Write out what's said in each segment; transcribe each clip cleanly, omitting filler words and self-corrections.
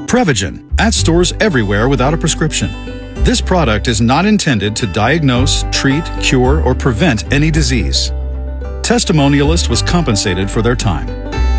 Prevagen, at stores everywhere without a prescription. This product is not intended to diagnose, treat, cure, or prevent any disease. Testimonialist was compensated for their time.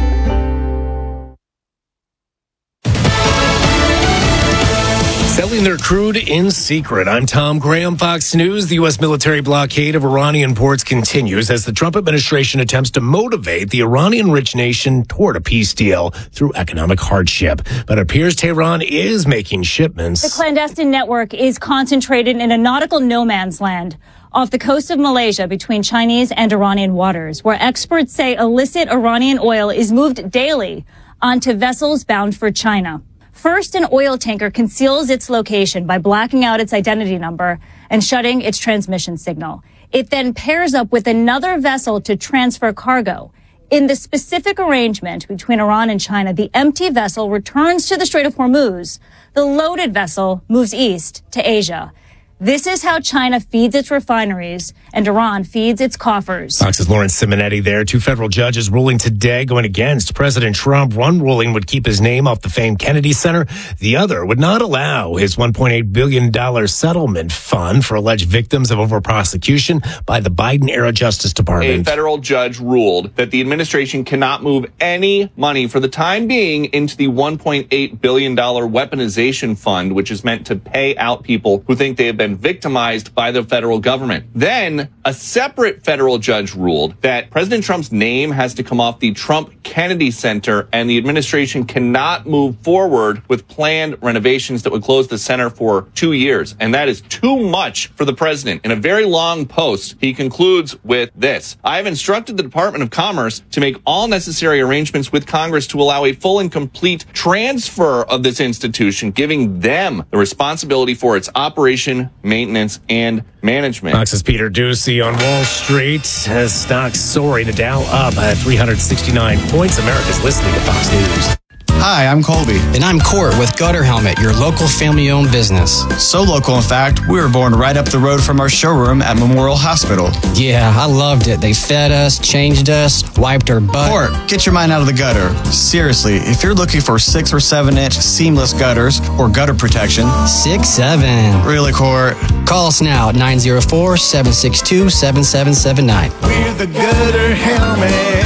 Selling their crude in secret. I'm Tom Graham, Fox News. The U.S. military blockade of Iranian ports continues as the Trump administration attempts to motivate the Iranian-rich nation toward a peace deal through economic hardship. But it appears Tehran is making shipments. The clandestine network is concentrated in a nautical no man's land off the coast of Malaysia between Chinese and Iranian waters, where experts say illicit Iranian oil is moved daily onto vessels bound for China. First, an oil tanker conceals its location by blacking out its identity number and shutting its transmission signal. It then pairs up with another vessel to transfer cargo. In the specific arrangement between Iran and China, the empty vessel returns to the Strait of Hormuz. The loaded vessel moves east to Asia. This is how China feeds its refineries and Iran feeds its coffers. Fox's Lawrence Simonetti there. Two federal judges ruling today going against President Trump. One ruling would keep his name off the famed Kennedy Center. The other would not allow his $1.8 billion settlement fund for alleged victims of over-prosecution by the Biden-era Justice Department. A federal judge ruled that the administration cannot move any money for the time being into the $1.8 billion weaponization fund, which is meant to pay out people who think they have been victimized by the federal government. Then a separate federal judge ruled that President Trump's name has to come off the Trump Kennedy Center, and the administration cannot move forward with planned renovations that would close the center for 2 years. And that is too much for the president. In a very long post, he concludes with this: I have instructed the Department of Commerce to make all necessary arrangements with Congress to allow a full and complete transfer of this institution, giving them the responsibility for its operation, maintenance, and management. Fox's Peter Ducey on Wall Street has stocks soaring. The Dow up at 369 points. America's listening to Fox News. Hi, I'm Colby. And I'm Court with Gutter Helmet, your local family-owned business. So local, in fact, we were born right up the road from our showroom at Memorial Hospital. Yeah, I loved it. They fed us, changed us, wiped our butt. Court, get your mind out of the gutter. Seriously, if you're looking for 6 or 7 inch seamless gutters or gutter protection. 6'7". Really, Court? Call us now at 904-762-7779. We're the Gutter Helmet.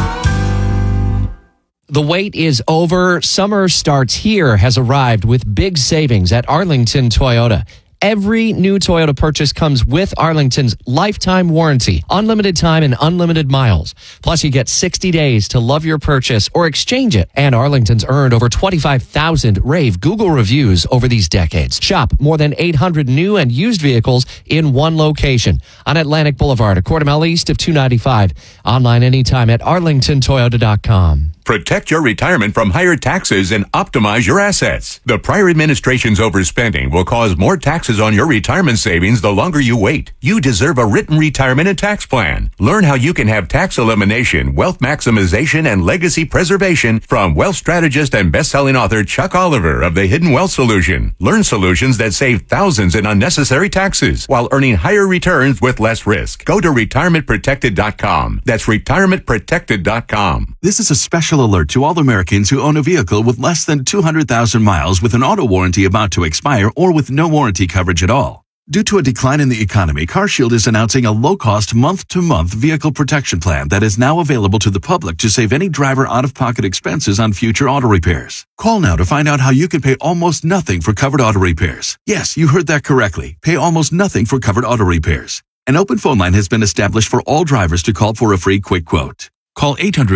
The wait is over. Summer Starts Here has arrived with big savings at Arlington Toyota. Every new Toyota purchase comes with Arlington's lifetime warranty, unlimited time and unlimited miles. Plus, you get 60 days to love your purchase or exchange it. And Arlington's earned over 25,000 rave Google reviews over these decades. Shop more than 800 new and used vehicles in one location on Atlantic Boulevard, a quarter mile east of 295. Online anytime at arlingtontoyota.com. Protect your retirement from higher taxes and optimize your assets. The prior administration's overspending will cause more taxes on your retirement savings the longer you wait. You deserve a written retirement and tax plan. Learn how you can have tax elimination, wealth maximization, and legacy preservation from wealth strategist and best-selling author Chuck Oliver of The Hidden Wealth Solution. Learn solutions that save thousands in unnecessary taxes while earning higher returns with less risk. Go to retirementprotected.com. That's retirementprotected.com. This is a special alert to all Americans who own a vehicle with less than 200,000 miles with an auto warranty about to expire or with no warranty coverage at all. Due to a decline in the economy, CarShield is announcing a low-cost month-to-month vehicle protection plan that is now available to the public to save any driver out-of-pocket expenses on future auto repairs. Call now to find out how you can pay almost nothing for covered auto repairs. Yes, you heard that correctly. Pay almost nothing for covered auto repairs. An open phone line has been established for all drivers to call for a free quick quote. Call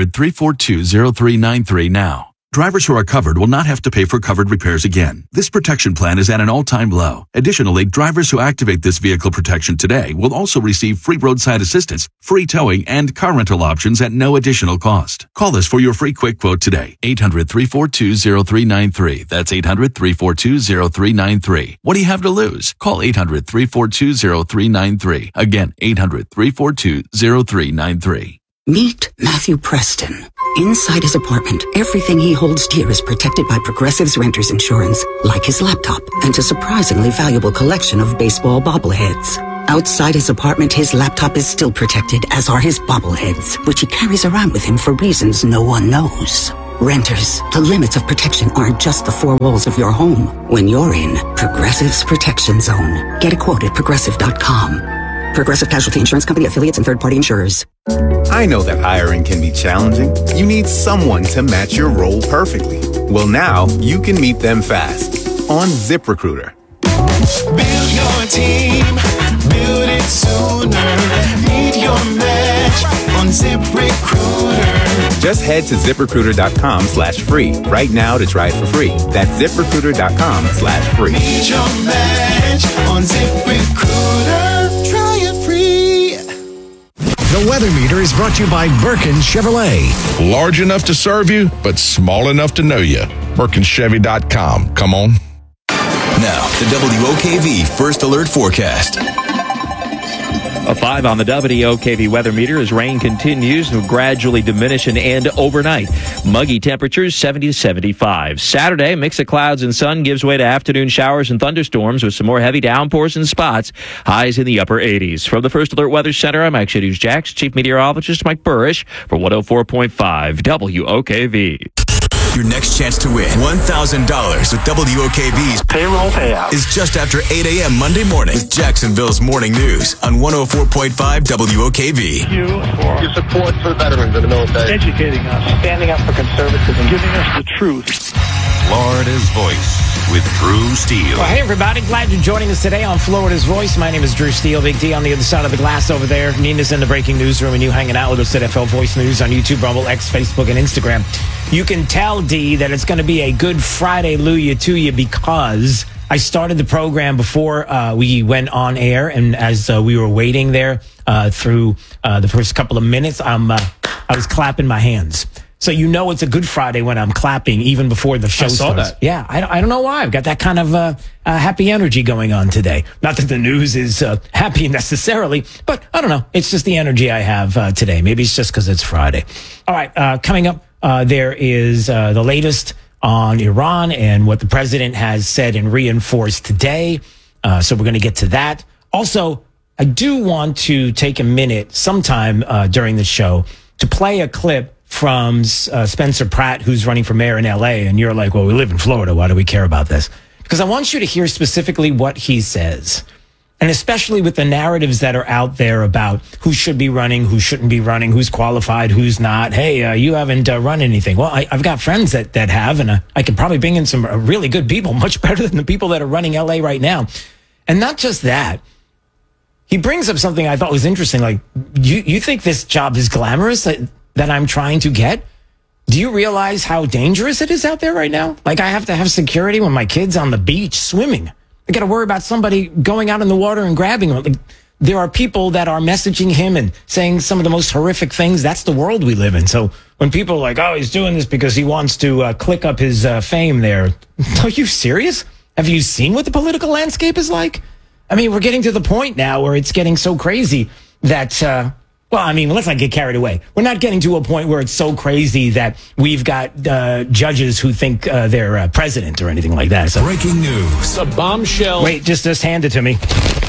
800-342-0393 now. Drivers who are covered will not have to pay for covered repairs again. This protection plan is at an all-time low. Additionally, drivers who activate this vehicle protection today will also receive free roadside assistance, free towing, and car rental options at no additional cost. Call us for your free quick quote today. 800-342-0393. That's 800-342-0393. What do you have to lose? Call 800-342-0393. Again, 800-342-0393. Meet Matthew Preston. Inside his apartment, everything he holds dear is protected by Progressive's renter's insurance, like his laptop and a surprisingly valuable collection of baseball bobbleheads. Outside his apartment, his laptop is still protected, as are his bobbleheads, which he carries around with him for reasons no one knows. Renters, the limits of protection aren't just the four walls of your home. When you're in Progressive's Protection Zone. Get a quote at Progressive.com. Progressive Casualty Insurance Company, affiliates, and third-party insurers. I know that hiring can be challenging. You need someone to match your role perfectly. Well, now you can meet them fast on ZipRecruiter. Build your team, build it sooner. Meet your match on ZipRecruiter. Just head to ZipRecruiter.com/free right now to try it for free. That's ZipRecruiter.com/free. Meet your match on ZipRecruiter. Try it free. The Weather Meter is brought to you by Birkin Chevrolet. Large enough to serve you, but small enough to know you. BirkinChevy.com. Come on. Now, the WOKV First Alert Forecast. A 5 on the WOKV weather meter as rain continues to gradually diminish and end overnight. Muggy temperatures 70 to 75. Saturday, a mix of clouds and sun gives way to afternoon showers and thunderstorms with some more heavy downpours in spots. Highs in the upper 80s. From the First Alert Weather Center, I'm Action News Jax Chief Meteorologist Mike Burrish for 104.5 WOKV. Your next chance to win $1,000 with WOKV's payroll payout is just after 8 a.m. Monday morning with Jacksonville's Morning News on 104.5 WOKV. You for your support for the veterans of the military, educating us, standing up for conservatism, giving us the truth. Florida's Voice with Drew Steele. Well, hey, everybody. Glad you're joining us today on Florida's Voice. My name is Drew Steele. Big D on the other side of the glass over there. Nina's in the breaking newsroom, and you hanging out with us at FL Voice News on YouTube, Rumble, X, Facebook, and Instagram. You can tell, D, that it's going to be a good Friday-luya to you because I started the program before we went on air, and as we were waiting there through the first couple of minutes, I was clapping my hands. So you know it's a good Friday when I'm clapping even before the show starts. That. Yeah, I don't know why. I've got that kind of happy energy going on today. Not that the news is happy necessarily, but I don't know. It's just the energy I have today. Maybe it's just because it's Friday. All right, coming up, there is the latest on Iran and what the president has said and reinforced today. So we're going to get to that. Also, I do want to take a minute sometime during the show to play a clip from Spencer Pratt, who's running for mayor in L.A., and you're like, well, we live in Florida. Why do we care about this? Because I want you to hear specifically what he says, and especially with the narratives that are out there about who should be running, who shouldn't be running, who's qualified, who's not. Hey, you haven't run anything. Well, I've got friends that have, and I can probably bring in some really good people, much better than the people that are running L.A. right now. And not just that. He brings up something I thought was interesting. Like, you think this job is glamorous that I'm trying to get? Do you realize how dangerous it is out there right now? Like, I have to have security when my kid's on the beach swimming. I got to worry about somebody going out in the water and grabbing him. Like, there are people that are messaging him and saying some of the most horrific things. That's the world we live in. So when people are like, oh, he's doing this because he wants to click up his fame there. Are you serious? Have you seen what the political landscape is like? I mean, we're getting to the point now where it's getting so crazy that, well, I mean, let's not get carried away. We're not getting to a point where it's so crazy that we've got judges who think they're president or anything like that. So, breaking news. A bombshell. Wait, just hand it to me.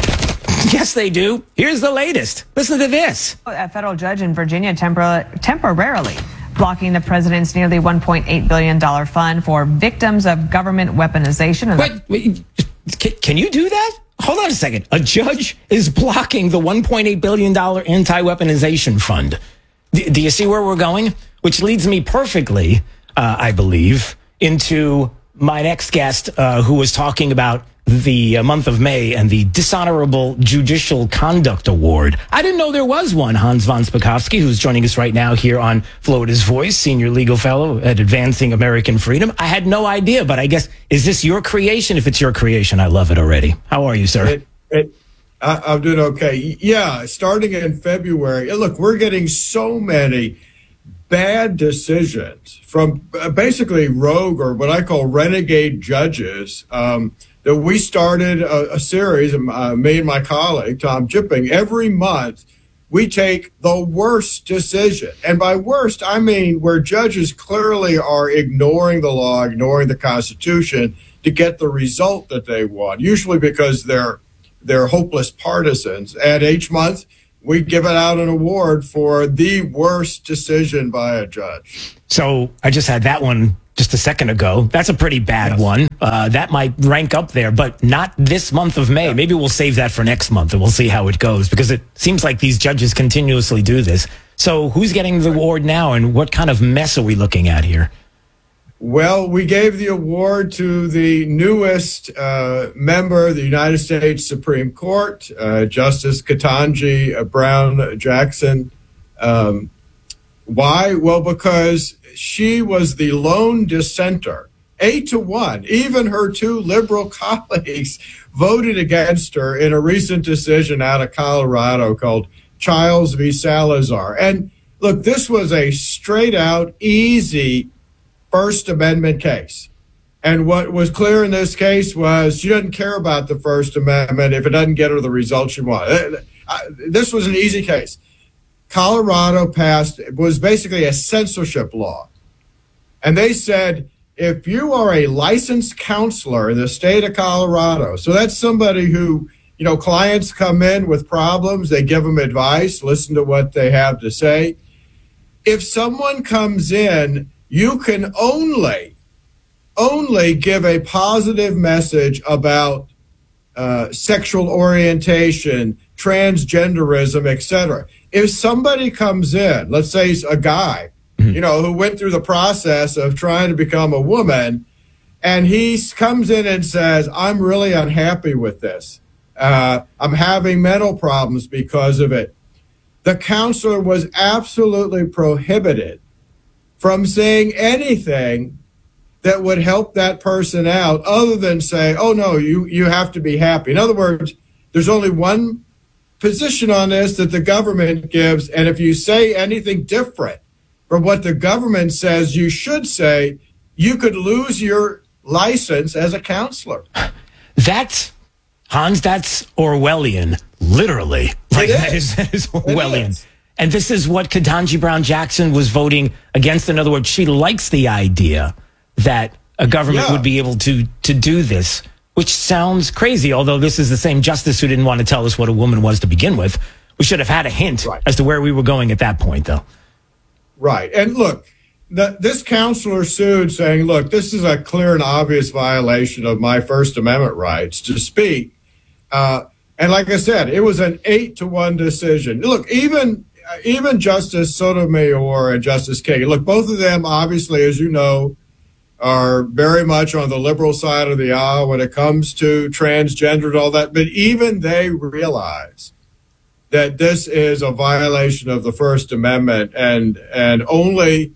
Yes, they do. Here's the latest. Listen to this. A federal judge in Virginia temporarily blocking the president's nearly $1.8 billion fund for victims of government weaponization. Wait, can you do that? Hold on a second. A judge is blocking the $1.8 billion anti-weaponization fund. Do you see where we're going? Which leads me perfectly, I believe, into my next guest who was talking about the month of May and the Dishonorable Judicial Conduct Award. I didn't know there was one. Hans von Spakovsky, who's joining us right now here on Florida's Voice, senior legal fellow at Advancing American Freedom. I had no idea, but I guess, is this your creation? If it's your creation, I love it already. How are you, sir? I'm doing okay. Yeah, starting in February. Look, we're getting so many bad decisions from basically rogue or what I call renegade judges that we started a series, me and my colleague, Tom Jipping. Every month, we take the worst decision. And by worst, I mean where judges clearly are ignoring the law, ignoring the Constitution to get the result that they want, usually because they're hopeless partisans. And each month, we give it out an award for the worst decision by a judge. So I just had that one just a second ago. That's a pretty bad one. That might rank up there, but not this month of May. Maybe we'll save that for next month and we'll see how it goes, because it seems like these judges continuously do this. So who's getting the award now, and what kind of mess are we looking at here? Well, we gave the award to the newest member of the United States Supreme Court, Justice Ketanji Brown Jackson. Why? Well, because she was the lone dissenter, 8-1. Even her two liberal colleagues voted against her in a recent decision out of Colorado called Childs v. Salazar. And look, this was a straight out, easy First Amendment case. And what was clear in this case was she doesn't care about the First Amendment if it doesn't get her the result she wanted. This was an easy case. Colorado was basically a censorship law. And they said, if you are a licensed counselor in the state of Colorado, so that's somebody who, clients come in with problems, they give them advice, listen to what they have to say. If someone comes in, you can only give a positive message about sexual orientation, transgenderism, etc. If somebody comes in, let's say a guy, who went through the process of trying to become a woman, and he comes in and says, I'm really unhappy with this. I'm having mental problems because of it. The counselor was absolutely prohibited from saying anything that would help that person out other than say, oh, no, you have to be happy. In other words, there's only one position on this that the government gives, and if you say anything different from what the government says you should say, you could lose your license as a counselor. That's Orwellian, literally. That is Orwellian. And this is what Ketanji Brown Jackson was voting against. In other words, she likes the idea that a government would be able to do this, which sounds crazy, although this is the same justice who didn't want to tell us what a woman was to begin with. We should have had a hint as to where we were going at that point, though. Right. And look, this counselor sued saying, look, this is a clear and obvious violation of my First Amendment rights to speak. And like I said, it was an 8-1 decision. Look, even Justice Sotomayor and Justice Kagan, look, both of them, obviously, as you know, are very much on the liberal side of the aisle when it comes to transgender and all that. But even they realize that this is a violation of the First Amendment, and only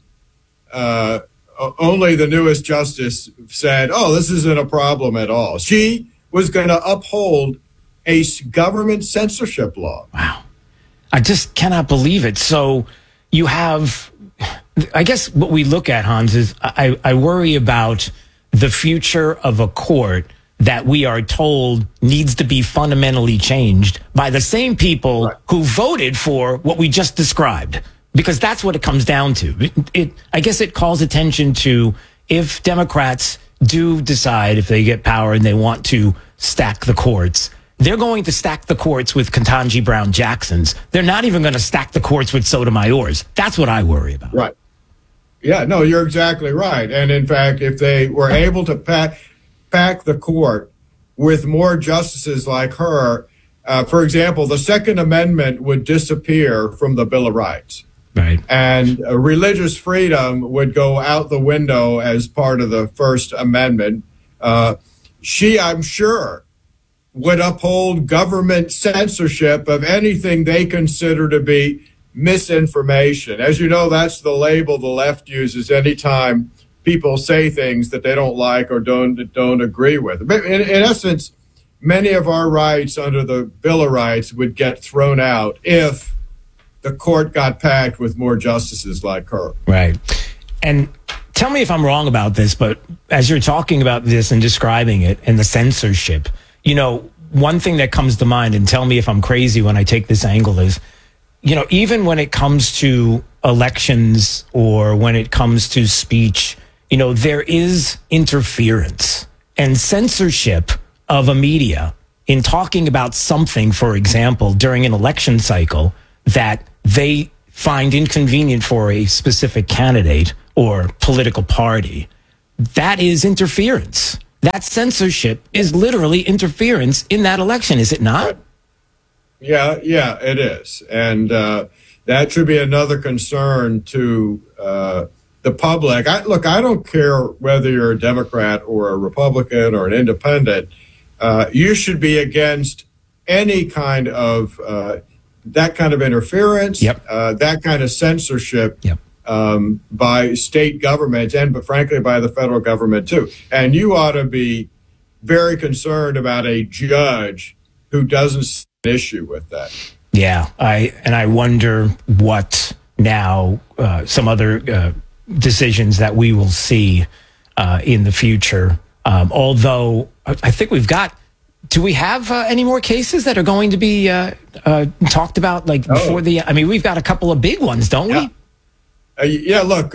the newest justice said, oh, this isn't a problem at all. She was going to uphold a government censorship law. Wow. I just cannot believe it. So you have, I guess what we look at, Hans, is I worry about the future of a court that we are told needs to be fundamentally changed by the same people who voted for what we just described, because that's what it comes down to. I guess it calls attention to, if Democrats do decide, if they get power and they want to stack the courts, they're going to stack the courts with Ketanji Brown Jacksons. They're not even going to stack the courts with Sotomayor's. That's what I worry about. Right. Yeah, no, you're exactly right. And in fact, if they were able to pack the court with more justices like her, for example, the Second Amendment would disappear from the Bill of Rights. Right. And religious freedom would go out the window as part of the First Amendment. She, I'm sure, would uphold government censorship of anything they consider to be misinformation. As you know, that's the label the left uses anytime people say things that they don't like or don't agree with. But in essence, many of our rights under the Bill of Rights would get thrown out if the court got packed with more justices like her. Right. And tell me if I'm wrong about this, but as you're talking about this and describing it and the censorship, one thing that comes to mind, and tell me if I'm crazy when I take this angle, is, even when it comes to elections or when it comes to speech, there is interference and censorship of a media in talking about something, for example, during an election cycle that they find inconvenient for a specific candidate or political party, that is interference. That censorship is literally interference in that election, is it not? Yeah, it is. And that should be another concern to the public. I don't care whether you're a Democrat or a Republican or an independent. You should be against any kind of that kind of interference, that kind of censorship by state governments but frankly by the federal government too. And you ought to be very concerned about a judge who doesn't see an issue with that. Yeah, I wonder what now some other decisions that we will see in the future. Although I think we've got. Do we have any more cases that are going to be talked about before the? I mean, we've got a couple of big ones, don't we? Look,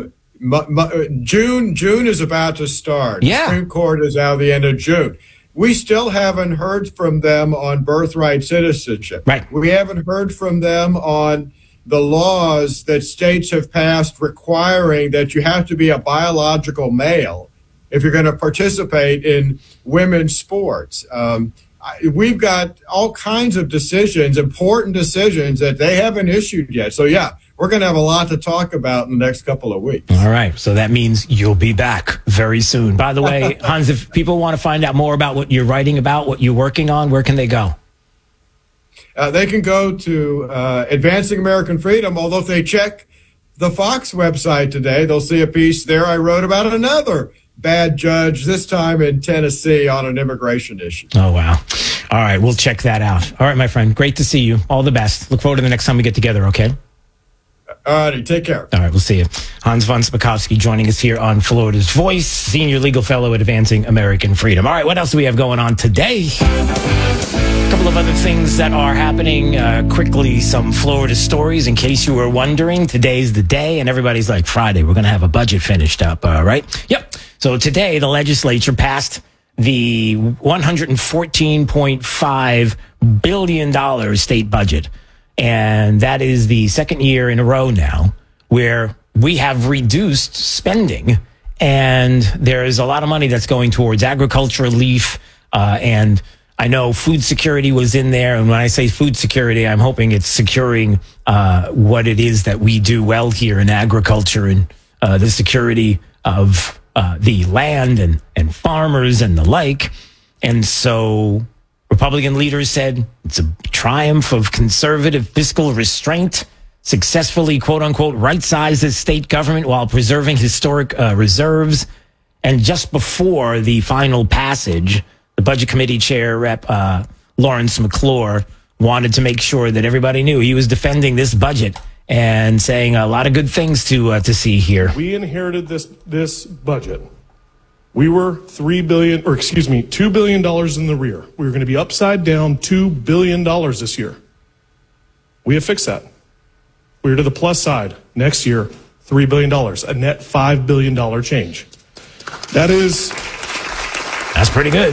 June is about to start. Yeah. The Supreme Court is out the end of June. We still haven't heard from them on birthright citizenship. Right. We haven't heard from them on the laws that states have passed requiring that you have to be a biological male if you're going to participate in women's sports. We've got all kinds of decisions, important decisions that they haven't issued yet. So, we're going to have a lot to talk about in the next couple of weeks. All right. So that means you'll be back very soon. By the way, Hans, if people want to find out more about what you're writing about, what you're working on, where can they go? They can go to Advancing American Freedom, although if they check the Fox website today, they'll see a piece there I wrote about another bad judge, this time in Tennessee on an immigration issue. Oh, wow. All right. We'll check that out. All right, my friend. Great to see you. All the best. Look forward to the next time we get together, okay? All righty. Take care. All right. We'll see you. Hans von Spakovsky joining us here on Florida's Voice, Senior Legal Fellow at Advancing American Freedom. All right. What else do we have going on today? A couple of other things that are happening. Quickly, some Florida stories in case you were wondering. Today's the day, and everybody's like, Friday, we're going to have a budget finished up, right? Yep. So today, the legislature passed the $114.5 billion state budget. And that is the second year in a row now where we have reduced spending. And there is a lot of money that's going towards agriculture, relief, and I know food security was in there. And when I say food security, I'm hoping it's securing what it is that we do well here in agriculture and the security of the land and farmers and the like. And so Republican leaders said it's a triumph of conservative fiscal restraint, successfully, quote unquote, right-sized the state government while preserving historic reserves. And just before the final passage, the Budget Committee Chair, Rep. Lawrence McClure, wanted to make sure that everybody knew he was defending this budget and saying a lot of good things to see here. We inherited this budget. We were $2 billion in the rear. We were going to be upside down $2 billion this year. We have fixed that. We're to the plus side. Next year, $3 billion, a net $5 billion change. That's pretty good.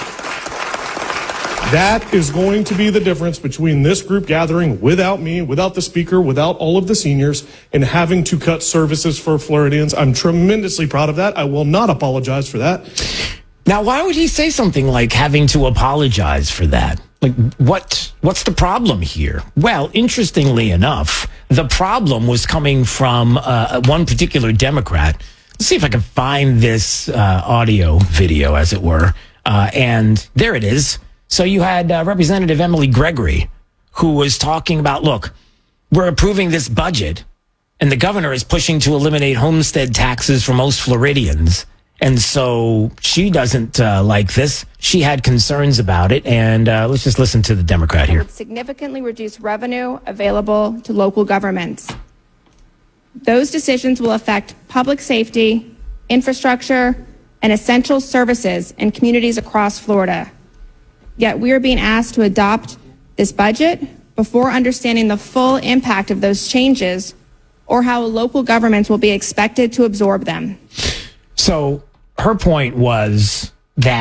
That is going to be the difference between this group gathering without me, without the speaker, without all of the seniors, and having to cut services for Floridians. I'm tremendously proud of that. I will not apologize for that. Now, why would he say something like having to apologize for that? Like, what's the problem here? Well, interestingly enough, the problem was coming from one particular Democrat. Let's see if I can find this audio video, as it were. And there it is. So you had Representative Emily Gregory, who was talking about, look, we're approving this budget, and the governor is pushing to eliminate homestead taxes for most Floridians. And so she doesn't like this. She had concerns about it. And let's just listen to the Democrat here. It would significantly reduce revenue available to local governments. Those decisions will affect public safety, infrastructure, and essential services in communities across Florida. Yet we are being asked to adopt this budget before understanding the full impact of those changes or how local governments will be expected to absorb them. So her point was that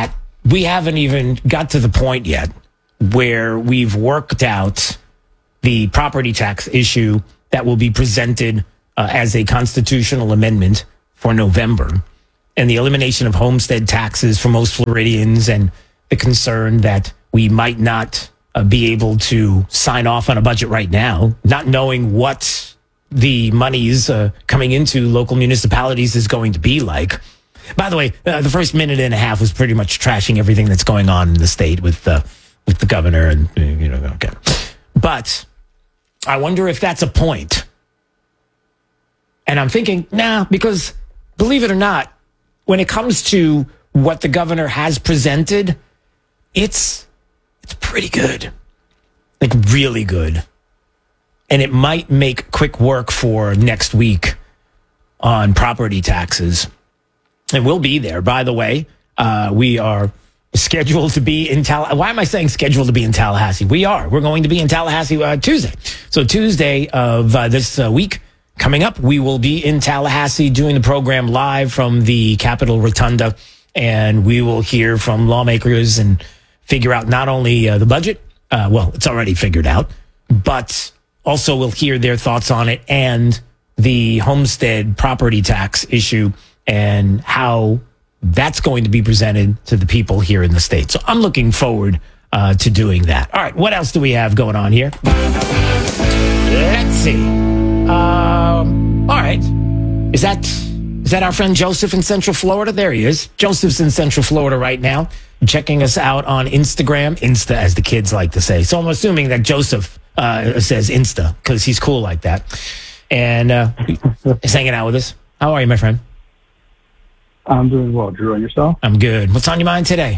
we haven't even got to the point yet where we've worked out the property tax issue that will be presented as a constitutional amendment for November, and the elimination of homestead taxes for most Floridians, and the concern that we might not be able to sign off on a budget right now, not knowing what the monies coming into local municipalities is going to be like. By the way, the first minute and a half was pretty much trashing everything that's going on in the state with the governor, and okay. But I wonder if that's a point. And I'm thinking, nah, because believe it or not, when it comes to what the governor has presented, it's pretty good, like really good. And it might make quick work for next week on property taxes. And we'll be there. By the way, we are scheduled to be in Tallahassee. Why am I saying scheduled to be in Tallahassee? We are. We're going to be in Tallahassee Tuesday. So Tuesday of this week coming up, we will be in Tallahassee doing the program live from the Capitol Rotunda. And we will hear from lawmakers and figure out not only the budget, well, it's already figured out, but also we'll hear their thoughts on it and the homestead property tax issue and how that's going to be presented to the people here in the state. So I'm looking forward to doing that. All right, what else do we have going on here? Let's see. All right. Is that our friend Joseph in Central Florida? There he is. Joseph's in Central Florida right now, checking us out on Instagram. Insta, as the kids like to say. So I'm assuming that Joseph says Insta because he's cool like that. And he's hanging out with us. How are you, my friend? I'm doing well, Drew. And yourself? I'm good. What's on your mind today?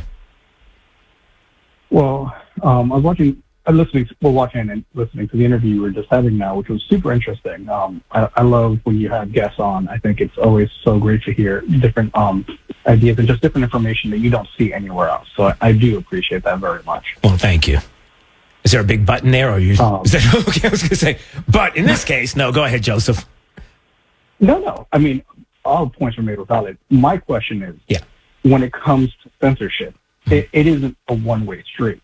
Well, I was watching and listening to the interview you were just having now, which was super interesting. I love when you have guests on. I think it's always so great to hear different ideas and just different information that you don't see anywhere else. So I do appreciate that very much. Well, thank you. Is there a big button there, or you? Is that, okay, I was going to say, but in this case, no. Go ahead, Joseph. No. I mean, all points were made were valid. My question is, when it comes to censorship, it isn't a one-way street.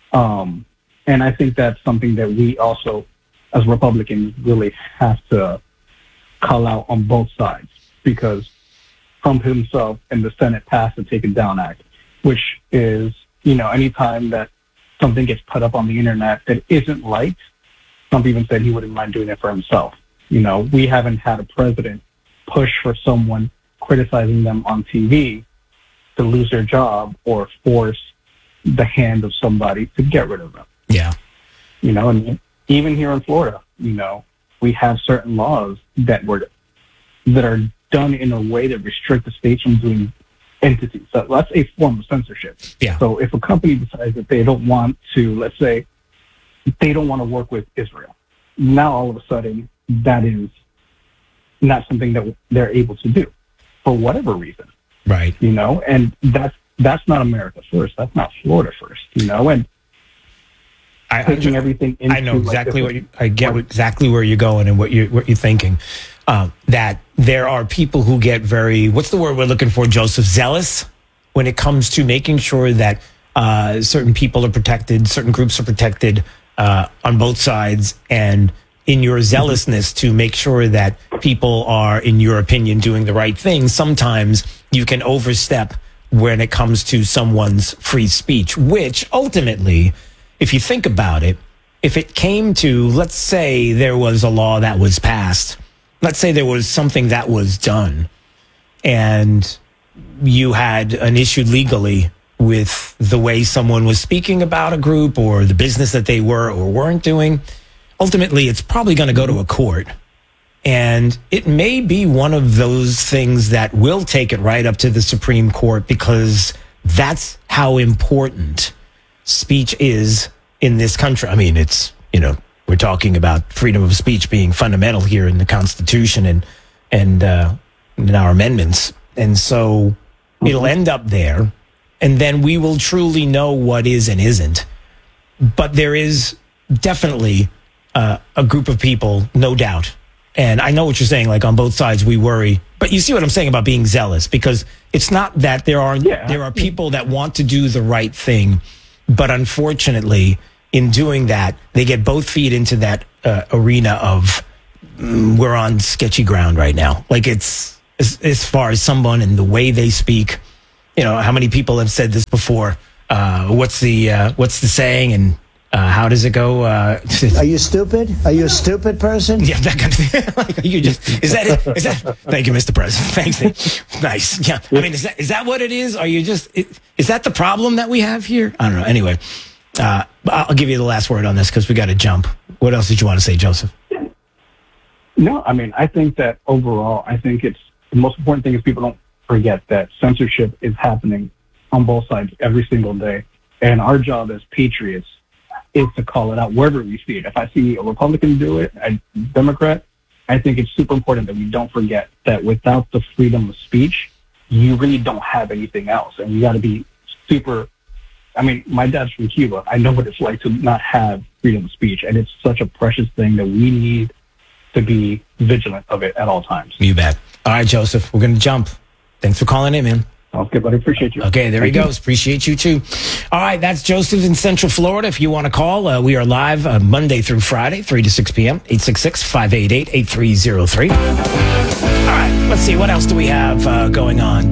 And I think that's something that we also, as Republicans, really have to call out on both sides, because Trump himself and the Senate passed the Take It Down Act, which is, anytime that something gets put up on the internet that isn't liked, Trump even said he wouldn't mind doing it for himself. We haven't had a president push for someone criticizing them on TV to lose their job or force the hand of somebody to get rid of them. Yeah. And even here in Florida, we have certain laws that are done in a way that restrict the states from doing entities. So that's a form of censorship. Yeah. So if a company decides that they don't want to, let's say, they don't want to work with Israel, now all of a sudden that is not something that they're able to do for whatever reason. Right. And that's not America first. That's not Florida first. And taking everything into, I know exactly I get exactly where you're going and what you're thinking. That there are people who get very, what's the word we're looking for, Joseph? Zealous when it comes to making sure that certain people are protected, certain groups are protected on both sides, and in your zealousness to make sure that people are, in your opinion, doing the right thing, sometimes you can overstep when it comes to someone's free speech, which ultimately, if you think about it, if it came to, let's say there was a law that was passed, let's say there was something that was done, and you had an issue legally with the way someone was speaking about a group or the business that they were or weren't doing, ultimately it's probably going to go to a court. And it may be one of those things that will take it right up to the Supreme Court, because that's how important speech is in this country. I mean, it's, we're talking about freedom of speech being fundamental here in the Constitution and in our amendments. And so it'll end up there, and then we will truly know what is and isn't. But there is definitely a group of people, no doubt. And I know what you're saying, like on both sides, we worry But you see what I'm saying about being zealous, because it's not that there are people that want to do the right thing, but unfortunately, in doing that, they get both feet into that arena of we're on sketchy ground right now. Like, it's as far as someone and the way they speak. You know, how many people have said this before? What's the saying, and how does it go? Are you stupid? Are you a stupid person? Yeah, that kind of thing. Like, are you just, is that it? Is that? Thank you, Mr. President. Thanks. Nice. Yeah. I mean, is that what it is? Are you just? Is that the problem that we have here? I don't know. Anyway, I'll give you the last word on this because we got to jump. What else did you want to say, Joseph? No, I mean, I think that overall, I think it's the most important thing is people don't forget that censorship is happening on both sides every single day. And our job as patriots is to call it out wherever we see it. If I see a Republican do it, a Democrat, I think it's super important that we don't forget that without the freedom of speech, you really don't have anything else. And you got to be super, I mean, my dad's from Cuba. I know what it's like to not have freedom of speech. And it's such a precious thing that we need to be vigilant of it at all times. You bet. All right, Joseph, we're going to jump. Thanks for calling in, man. Okay, but I appreciate you. Okay, there he goes. Appreciate you, too. All right, that's Joseph in Central Florida. If you want to call, we are live Monday through Friday, 3 to 6 p.m., 866-588-8303. All right, let's see. What else do we have going on?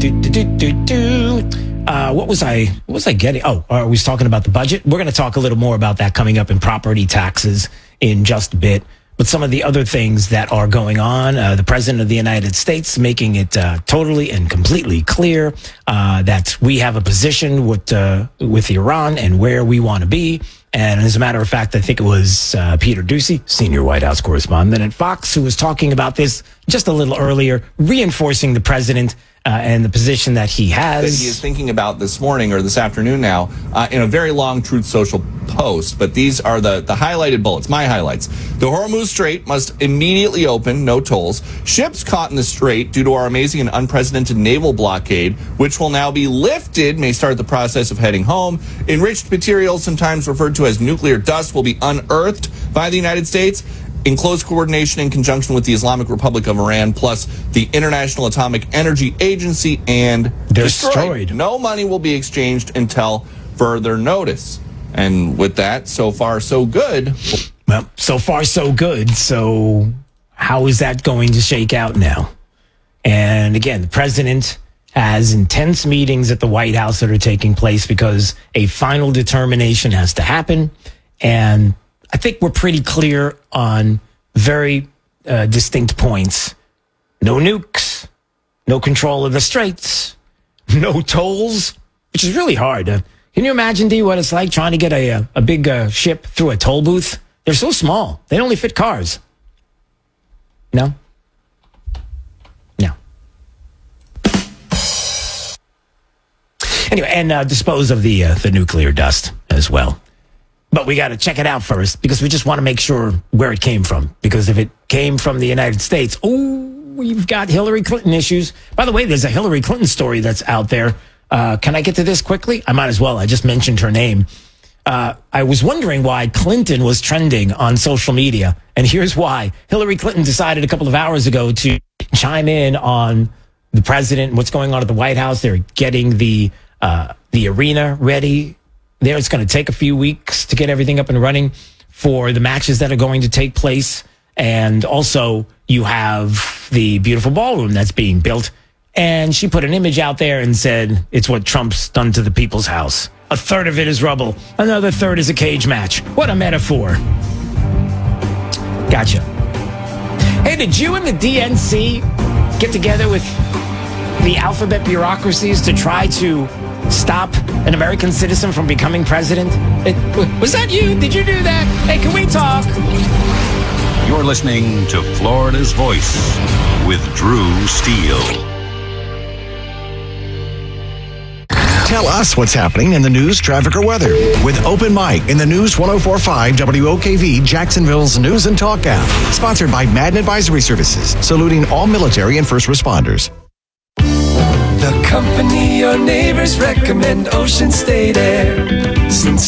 What was I getting? Oh, I was talking about the budget. We're going to talk a little more about that coming up in property taxes in just a bit. But some of the other things that are going on, the President of the United States making it totally and completely clear that we have a position with Iran and where we want to be. And as a matter of fact, I think it was Peter Doocy, senior White House correspondent at Fox, who was talking about this just a little earlier, reinforcing the president and the position that he has. That he is thinking about this morning or this afternoon now in a very long Truth Social post. But these are the highlighted bullets, my highlights. The Hormuz Strait must immediately open, no tolls. Ships caught in the strait due to our amazing and unprecedented naval blockade, which will now be lifted, may start the process of heading home. Enriched materials, sometimes referred to as nuclear dust, will be unearthed by the United States in close coordination in conjunction with the Islamic Republic of Iran, plus the International Atomic Energy Agency, and destroyed. No money will be exchanged until further notice. And with that, so far, so good. Well, so far, so good. So how is that going to shake out now? And again, the president has intense meetings at the White House that are taking place because a final determination has to happen. And I think we're pretty clear on very distinct points. No nukes, no control of the straits, no tolls, which is really hard. Can you imagine, D, what it's like trying to get a big ship through a toll booth? They're so small. They only fit cars. No? No. Anyway, and dispose of the nuclear dust as well. But we got to check it out first because we just want to make sure where it came from. Because if it came from the United States, we've got Hillary Clinton issues. By the way, there's a Hillary Clinton story that's out there. Can I get to this quickly? I might as well. I just mentioned her name. I was wondering why Clinton was trending on social media. And here's why. Hillary Clinton decided a couple of hours ago to chime in on the president, what's going on at the White House. They're getting the arena ready. There, it's going to take a few weeks to get everything up and running for the matches that are going to take place. And also, you have the beautiful ballroom that's being built. And she put an image out there and said, it's what Trump's done to the people's house. A third of it is rubble. Another third is a cage match. What a metaphor. Gotcha. Hey, did you and the DNC get together with the alphabet bureaucracies to try to stop an American citizen from becoming president? Was that you? Did you do that? Hey, can we talk? You're listening to Florida's Voice with Drew Steele. Tell us what's happening in the news, traffic, or weather with Open Mic in the News 104.5 WOKV Jacksonville's News and Talk app. Sponsored by Madden Advisory Services, saluting all military and first responders. The company your neighbors recommend, Ocean State Air. Since